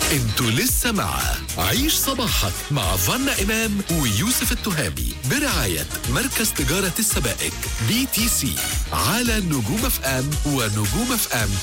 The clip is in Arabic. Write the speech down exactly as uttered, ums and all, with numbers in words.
انتوا لسه مع عيش صباحك مع فانا إمام ويوسف التهامي برعاية مركز تجارة السبائك بي تي سي على نجوم اف ام ونجوم اف ام